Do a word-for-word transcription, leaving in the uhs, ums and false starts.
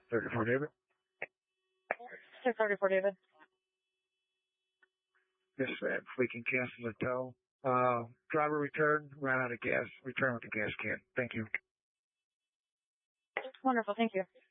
thirty-four David. six thirty-four David. Dispatch, we can cancel the tow. Uh, driver returned, ran out of gas. Return with the gas can. Thank you. Wonderful. Thank you.